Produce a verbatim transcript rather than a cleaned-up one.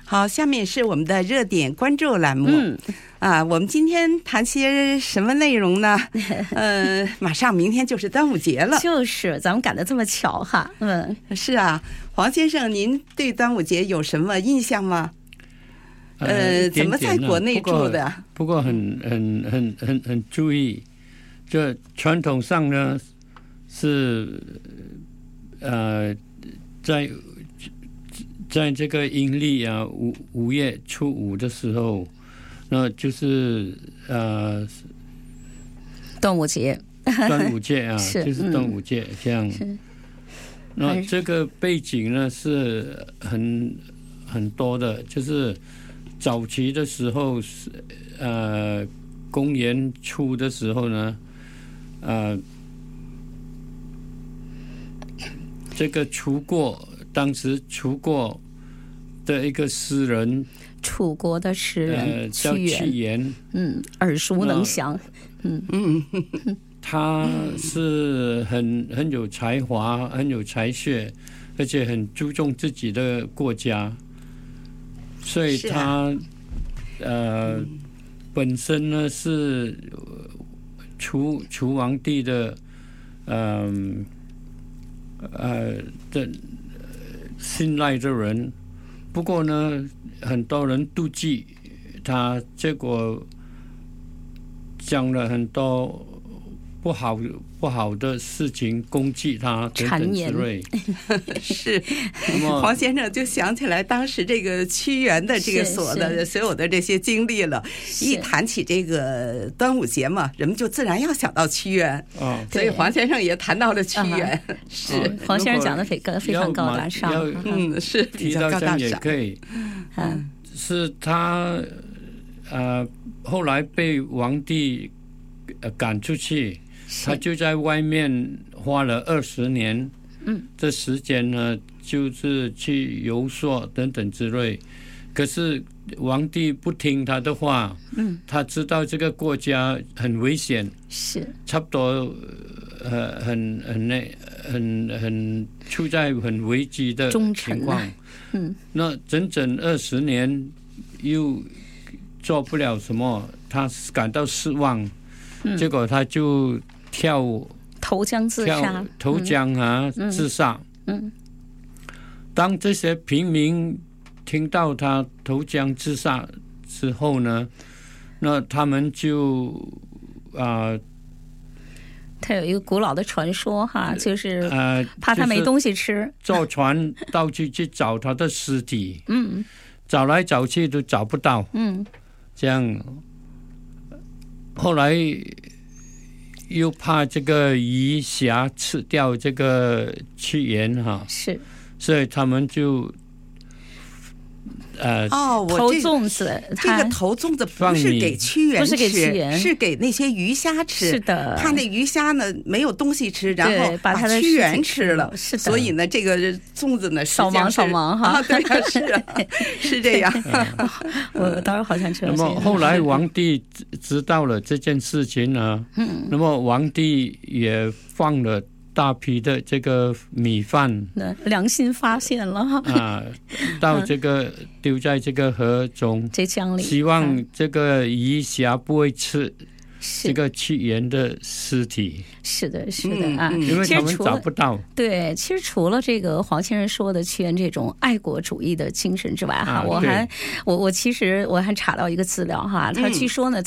好，下面是我们的热点关注栏目。 嗯啊，我们今天谈些什么内容呢？呃，马上明天就是端午节了， 就是咱们赶得这么巧哈。嗯， 是啊，黄先生，您对端午节有什么印象吗？呃，怎么在国内住的？ 不过很很很很很注意，这传统上呢是呃在在这个阴历啊五五月初五的时候，那就是呃端午节， 端午节啊， 是就是端午节、嗯、这样。那这个背景呢是很很多的，就是早期的时候是呃公元初的时候呢，呃这个楚国当时楚国的一个诗人， 楚国的诗人、呃、 叫屈原， 嗯，耳熟能详，嗯嗯，他是很很有才华，很有才学，而且很注重自己的国家，所以他、啊、呃、嗯、本身呢是楚楚王帝的嗯 呃, 呃的信赖的人，不过呢很多人妒忌他，结果讲了很多不好不好的事情，攻击他等等之类。 是，黄先生就想起来当时这个屈原的这个所的所有的这些经历了。一谈起这个端午节嘛，人们就自然要想到屈原。哦，所以黄先生也谈到了屈原。嗯、是、哦， 黄先生讲的非非常高大上。 嗯，是比较高大上。 也可以。嗯，是他呃后来被皇帝赶出去。他就在外面花了二十年，嗯，这时间呢，就是去游说等等之类。可是皇帝不听他的话，嗯，他知道这个国家很危险， 是差不多呃很很那很很处在很危机的情况，嗯，那整整二十年又做不了什么，他感到失望，嗯，结果他就跳投江自杀， 投江啊、嗯、自杀。嗯，当这些平民听到他投江自杀之后呢，那他们就啊、呃， 他有一个古老的传说哈，就是呃，怕他没东西吃，就是、 坐船到处去找他的尸体，嗯，找来找去都找不到，嗯，这样，后来又怕这个鱼虾吃掉这个屈原哈， 是， 所以他们就呃哦，我投粽子， 这个投粽子不是给屈原吃，不是给屈原，是给那些鱼虾吃。 是的， 怕那鱼虾呢没有东西吃，然后把屈原吃了。 是的， 所以呢，这个粽子呢， 少忙少忙哈。 啊，对啊，是啊，是这样。 我当时好像知道。 那么后来皇帝知道了这件事情呢，嗯，那么皇帝也放了大批的这个米饭， 良心发现了啊，到这个丢在这个河中， 这江里， 希望这个鱼虾不会吃这个屈原的尸体。 是的，是的啊， 嗯嗯、因为他们找不到。 对，其实除了这个黄先生说的屈原这种爱国主义的精神之外，哈、啊，我还我我其实我还查到一个资料哈，他据说呢。